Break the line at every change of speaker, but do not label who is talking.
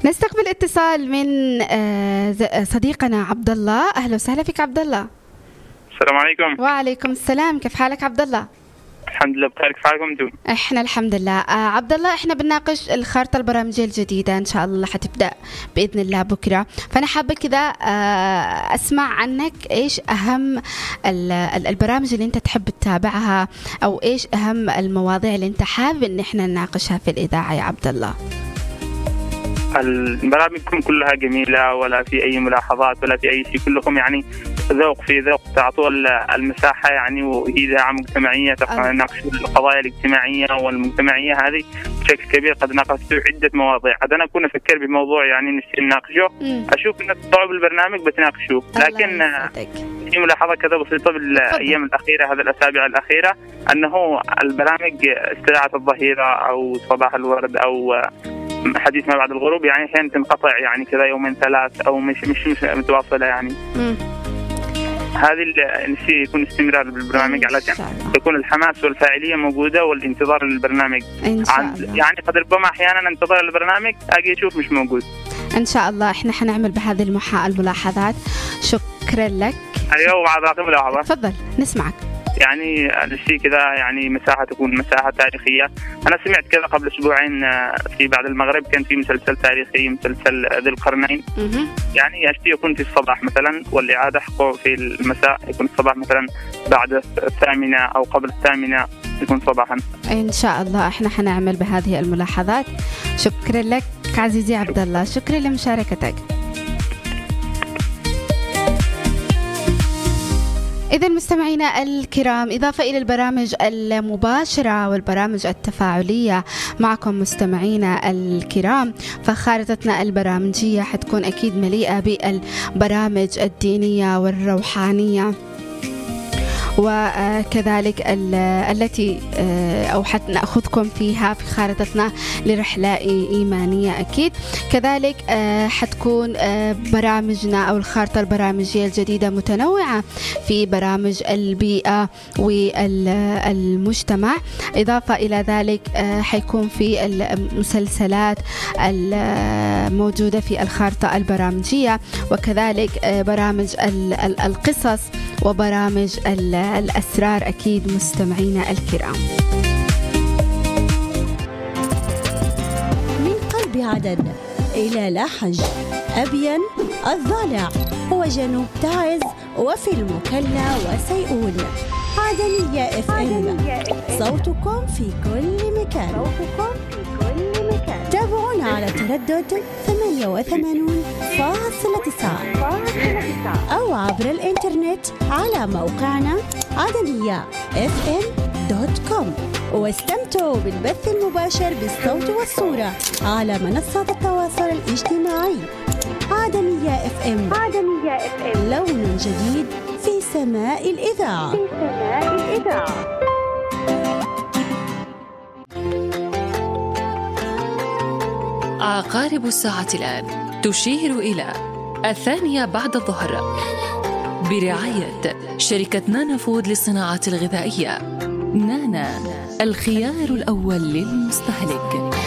نستقبل اتصال من صديقنا عبد الله. أهلا وسهلا فيك عبد الله.
السلام عليكم.
وعليكم السلام، كيف حالك عبد الله؟
الحمد لله بخير، كيف حالكم انتم؟
احنا الحمد لله. عبد الله، احنا بنناقش الخارطة البرامجية الجديدة ان شاء الله حتبدأ بإذن الله بكرة، فأنا حابة كذا أسمع عنك ايش أهم البرامج اللي انت تحب تتابعها، أو ايش أهم المواضيع اللي انت حابب ان احنا نناقشها في الإذاعة يا عبد الله.
البرامج كلها جميلة، ولا في أي ملاحظات ولا في أي شيء، كلكم يعني ذوق في ذوق، تعطوا المساحة يعني، وهي إذاعة مجتمعية تناقش القضايا الاجتماعية والمجتمعية هذه بشكل كبير. قد ناقشت عدة مواضيع، قد أنا أكون أفكر بموضوع يعني نسي نناقشه، أشوف الناس تطلعوا بالبرنامج بتناقشوه، لكن في ملاحظة كذا بسيطة بالأيام الأخيرة، هذه الأسابيع الأخيرة، أنه البرامج استدعت الظهيرة أو صباح الورد أو حديث ما بعد الغروب يعني أحيانا تنقطع يعني كذا يومين ثلاث أو مش متواصلة يعني. هذه نسي يكون استمرار بالبرنامج علشان تكون الحماس والفاعلية موجودة والانتظار للبرنامج. يعني قد ربما أحيانا انتظر البرنامج أجي أشوف مش موجود.
إن شاء الله إحنا حنعمل بهذه الملاحظات. شكرا لك.
أيوة، وبعد ملاحظة
تفضل نسمعك.
يعني الشيء كذا يعني مساحة تكون مساحة تاريخية. أنا سمعت كذا قبل أسبوعين في بعد المغرب كان في مسلسل تاريخي، مسلسل ذي القرنين. يعني أشتي يكون في الصباح مثلا، والإعادة حقه في المساء، يكون الصباح مثلا بعد 8 أو قبل 8 يكون صباحا.
إن شاء الله إحنا حنعمل بهذه الملاحظات. شكرا لك عزيزي عبد الله، شكرا لمشاركتك. إذا مستمعينا الكرام، إضافة إلى البرامج المباشرة والبرامج التفاعلية معكم مستمعينا الكرام، فخارطتنا البرامجية حتكون أكيد مليئة بالبرامج الدينية والروحانية، وكذلك التي أو حنأخذكم فيها في خارطتنا لرحلة إيمانية أكيد. كذلك حتكون برامجنا أو الخارطة البرامجية الجديدة متنوعة في برامج البيئة والمجتمع. إضافة إلى ذلك حيكون في المسلسلات الموجودة في الخارطة البرامجية، وكذلك برامج القصص وبرامج الأسرار أكيد مستمعينا الكرام.
من قلب عدن إلى لاحج، أبين الضالع وجنوب تعز، وفي المكلا وسيئون. عدنية FM، صوتكم في كل مكان. تابعونا على تردد 88.9 أو عبر الإنترنت على موقعنا عدنية.fm.com، واستمتعوا بالبث المباشر بالصوت والصورة على منصات التواصل الاجتماعي. عدنية FM، لون جديد في سماء الإذاعة.
عقارب الساعة الآن تشير إلى 2:00 بعد الظهر، برعاية شركة نانا فود للصناعات الغذائية. نانا، الخيار الأول للمستهلك.